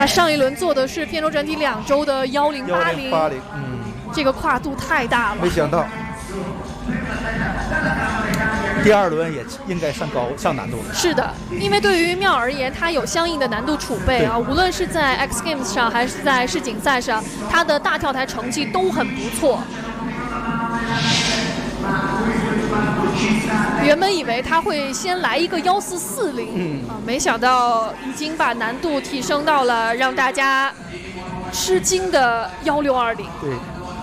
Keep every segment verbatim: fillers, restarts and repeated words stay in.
上一轮做的是片州整体两周的幺零八零， 八零，嗯， 这个跨度太大了。 没想到第二轮也应该上高上难度了。 是的，因为对于妙而言，它有相应的难度储备啊，无论是在 X Games 上还是在世锦赛上，它的大跳台成绩都很不错。原本以为他会先来一个幺四四零， 嗯啊，没想到已经把难度提升到了让大家吃惊的幺六二零。 对，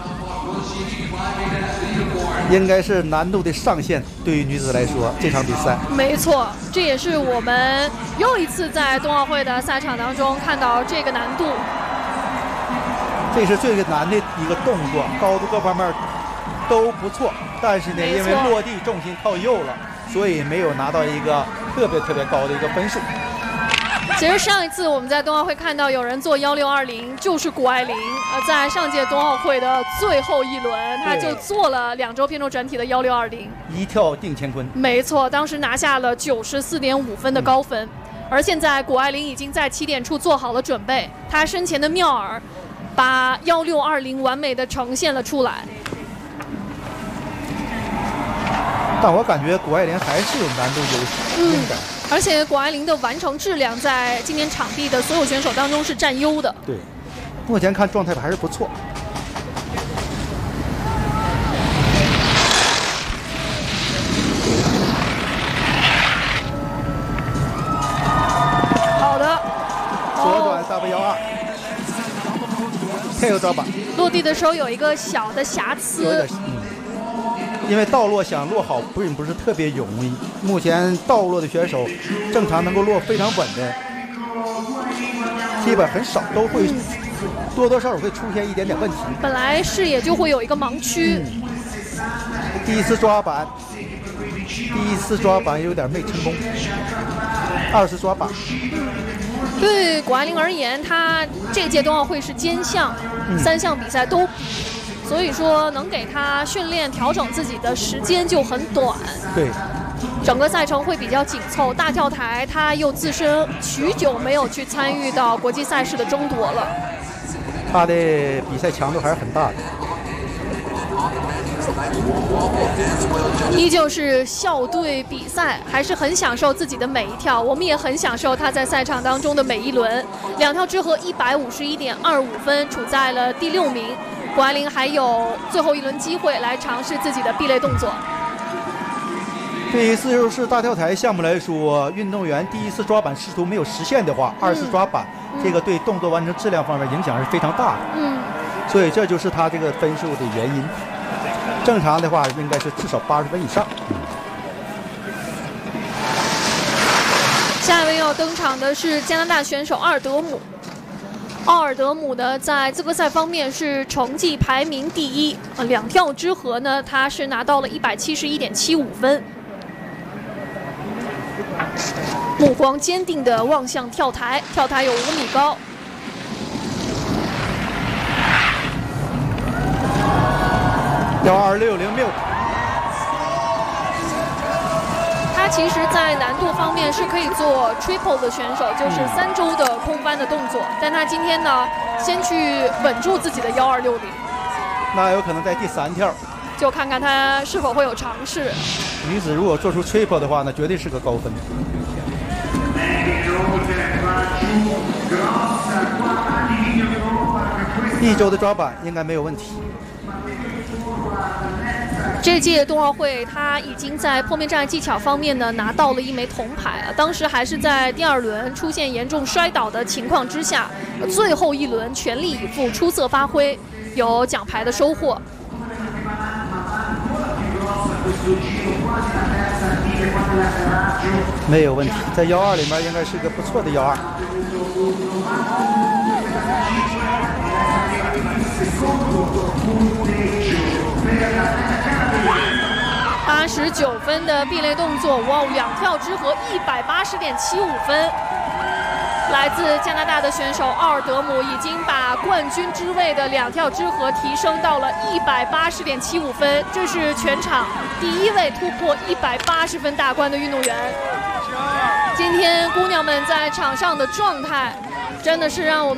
应该是难度的上限。对于女子来说，这场比赛没错，这也是我们又一次在冬奥会的赛场当中看到这个难度。 这是最难的一个动作，高度各方面都不错，但是呢，因为落地重心靠右了，所以没有拿到一个特别特别高的一个分数。 其实上一次我们在冬奥会看到有人做幺六二零，就是谷爱凌，呃，在上届冬奥会的最后一轮，他就做了两周片州整体的幺六二零， 一跳定乾坤。 没错，当时拿下了九十四点五分的高分。嗯、而现在谷爱凌已经在起点处做好了准备，她身前的妙儿把幺六二零完美的呈现了出来。 但我感觉谷爱凌还是有难度优势， 嗯应该。 而且谷爱凌的完成质量在今年场地的所有选手当中是占优的。 对，目前看状态还是不错。 好的， 左转 W 幺二，配合抓板。 落地的时候有一个小的瑕疵。 有点嗯因为倒落想落好并不是特别容易，目前倒落的选手正常能够落非常稳的，基本很少，都会多多少少会出现一点点问题。 本来视野就会有一个盲区。 嗯、第一次抓板，第一次抓板有点没成功，二次抓板。 对谷爱凌而言，她这届冬奥会是兼项，嗯、三项比赛都比。所以说，能给他训练调整自己的时间就很短。 对， 整个赛程会比较紧凑。大跳台他又自身许久没有去参与到国际赛事的争夺了。 他的比赛强度还是很大的。 依旧是校队比赛，还是很享受自己的每一跳。我们也很享受他在赛场当中的每一轮。两跳之和一百五十一点二五分，处在了第六名。谷爱凌还有最后一轮机会来尝试自己的壁垒动作。 对于自由式大跳台项目来说，运动员第一次抓板试图没有实现的话，嗯、二次抓板、嗯、这个对动作完成质量方面影响是非常大的。 嗯， 所以这就是他这个分数的原因。正常的话应该是至少八十分以上。嗯、 下一位要登场的是加拿大选手奥尔德姆。奥尔德姆呢，在资格赛方面是成绩排名第一，呃，两跳之和呢，他是拿到了一百七十一点七五分。目光坚定地望向跳台，跳台有五米高。 幺二六零六。 他其实，在难度方面是可以做 triple 的选手，就是三周的空翻的动作。嗯、但他今天呢，先去稳住自己的幺二六零。 那有可能在第三跳， 就看看他是否会有尝试。 女子如果做出 triple 的话，那绝对是个高分。一周的抓板应该没有问题。 这届冬奥会，他已经在破面站技巧方面呢拿到了一枚铜牌啊！当时还是在第二轮出现严重摔倒的情况之下，最后一轮全力以赴，出色发挥，有奖牌的收获。 没有问题，在幺二里面应该是个不错的幺二。 八十九分的壁垒动作，哇，两跳之和一百八十点七五分。来自加拿大的选手奥尔德姆已经把冠军之位的两跳之和提升到了一百八十点七五分，这是全场第一位突破一百八十分大关的运动员。今天姑娘们在场上的状态真的是让我们。